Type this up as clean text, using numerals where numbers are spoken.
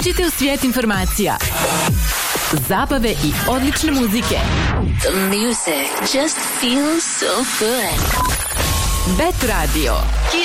Uđite u svijet informacija, zabave i odlične muzike. The music just feels so good. Bet Radio.